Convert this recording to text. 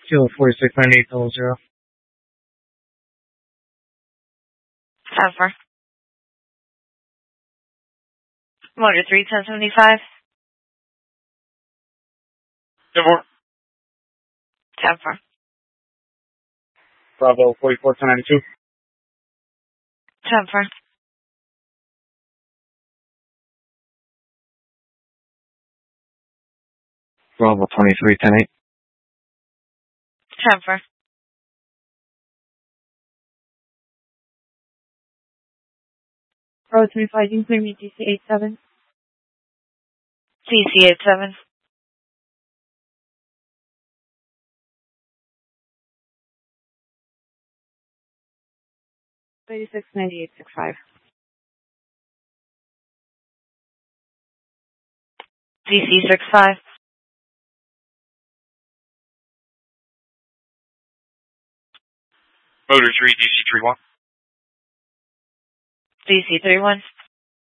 Kilo 469800. Temper. Motor 31075. Temper. Temper. Bravo 44192. Temper. Bravo 23108. Temper. Bravo 25, you can clear me DC87. DC87. 969865. DC65. Motor 3 DC31. DC31.